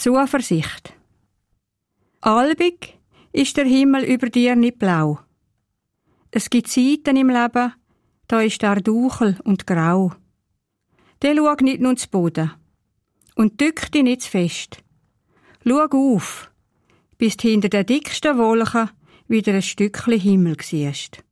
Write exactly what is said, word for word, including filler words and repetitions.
Zuversicht. Albig ist der Himmel über dir nicht blau. Es gibt Zeiten im Leben, da ist er duchel und grau. Der schau nicht nur zu Boden und dück dich nicht zu fest. Schau auf, bis du hinter der dicksten Wolke wieder ein Stückchen Himmel siehst.